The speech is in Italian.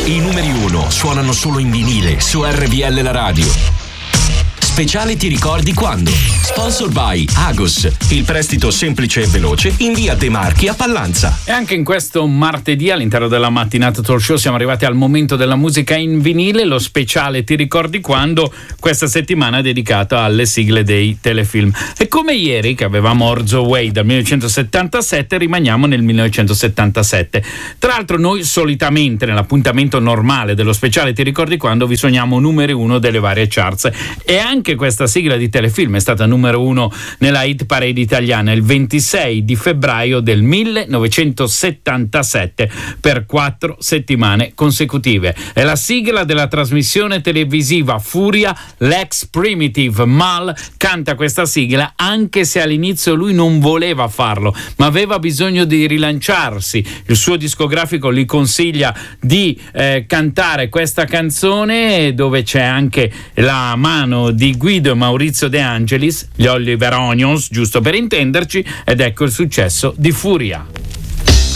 I numeri 1 suonano solo in vinile su RVL La Radio. Speciale Ti ricordi quando? Sponsor by Agos, il prestito semplice e veloce in via De Marchi a Pallanza. E anche in questo martedì, all'interno della mattinata talk show, siamo arrivati al momento della musica in vinile. Lo speciale Ti ricordi quando? Questa settimana è dedicata alle sigle dei telefilm. E come ieri, che avevamo Orzo Way dal 1977, rimaniamo nel 1977. Tra l'altro noi solitamente nell'appuntamento normale dello speciale Ti ricordi quando vi suoniamo numeri 1 delle varie charts, e anche questa sigla di telefilm è stata numero 1 nella hit parade italiana il 26 di febbraio del 1977 per 4 settimane consecutive. È la sigla della trasmissione televisiva Furia. L'ex Primitive Mal canta questa sigla, anche se all'inizio lui non voleva farlo, ma aveva bisogno di rilanciarsi. Il suo discografico gli consiglia di cantare questa canzone, dove c'è anche la mano di Guido e Maurizio De Angelis, gli Oliver Onions, giusto per intenderci, ed ecco il successo di Furia.